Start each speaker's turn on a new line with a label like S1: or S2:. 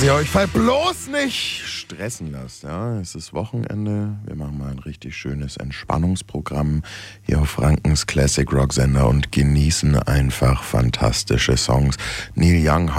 S1: dass ihr euch bloß nicht stressen lasst. Ja, es ist Wochenende. Wir machen mal ein richtig schönes Entspannungsprogramm hier auf Frankens Classic Rock Sender und genießen einfach fantastische Songs. Neil Young